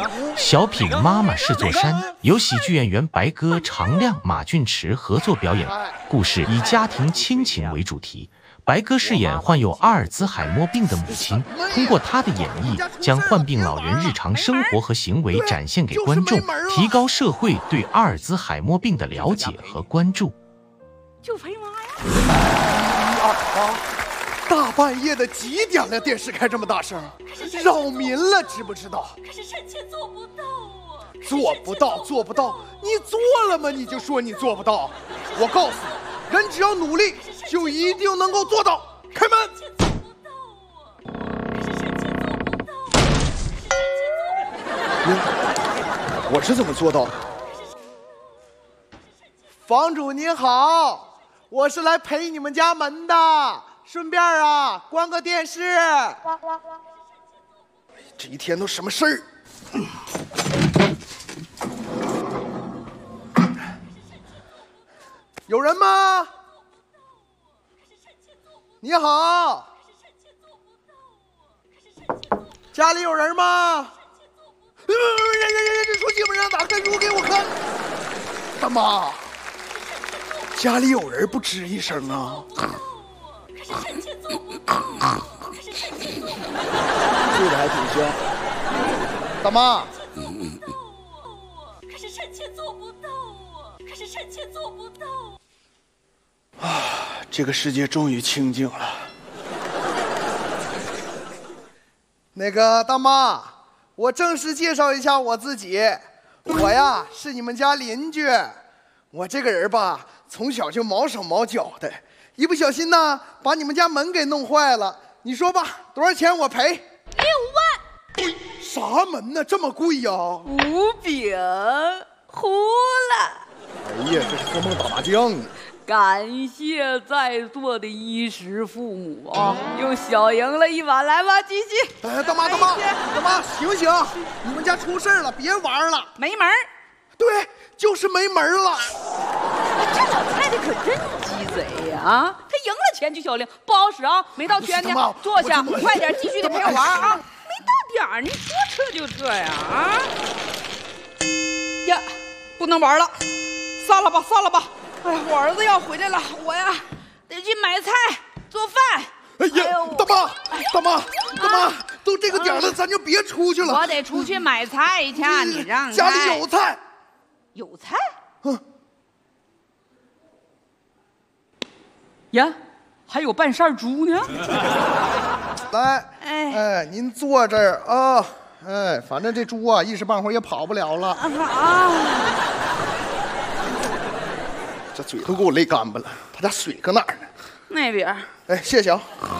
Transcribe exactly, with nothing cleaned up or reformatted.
小品《妈妈是座山》由喜剧演员白鸽、常亮、马俊驰合作表演，故事以家庭亲情为主题。白鸽饰演患有阿尔兹海默病的母亲，通过她的演绎，将患病老人日常生活和行为展现给观众，提高社会对阿尔兹海默病的了解和关注。 就陪妈呀！ 一二八，大半夜的几点了？电视开这么大声，扰民了，知不知道？ 可是臣妾做不到啊！ 做不到，做不到，你做了吗？你就说你做不到。我告诉你，人只要努力，就一定能够做到。开门。我是怎么做到的？房主您好，我是来陪你们家门的，顺便啊关个电视。这一天都什么事儿？有人吗？你好，家里有人吗？人人人人，这书基本上打开书给我看。大妈，家里有人不吱一声啊？ 可是臣妾做不到，可是臣妾做不到， 睡得还挺香。大妈， 可是臣妾做不到啊！可是臣妾做不到啊！这个世界终于清静了。那个大妈，我正式介绍一下我自己，我呀是你们家邻居。我这个人吧，从小就毛手毛脚的，一不小心呢，把你们家门给弄坏了。你说吧，多少钱我赔？ 六万。 啥门呢？这么贵呀？ 五饼糊了。 哎呀，这是做梦打麻将呢。 感谢在座的衣食父母啊，又小赢了一把，来吧，继续。 哎，大妈，大妈，大妈，醒醒！你们家出事了，别玩了。 没门儿。 对，就是没门了。 这老太太可真鸡贼呀！啊，她赢了钱就小令，不好使啊！没到圈呢，坐下，快点，继续得陪我玩啊！没到点儿，你说撤就撤呀！啊呀，不能玩了，散了吧，散了吧！哎呀，我儿子要回来了，我呀得去买菜做饭。 哎呀，大妈，大妈，大妈，都这个点了，咱就别出去了。 我得出去买菜去，你让家里有菜。 有菜？嗯。呀，还有半扇猪呢。 来，哎哎，您坐这儿啊，哎，反正这猪啊一时半会儿也跑不了了。啊！这嘴都给我累干巴了，他家水搁哪儿呢？ 那边。 哎，谢谢啊。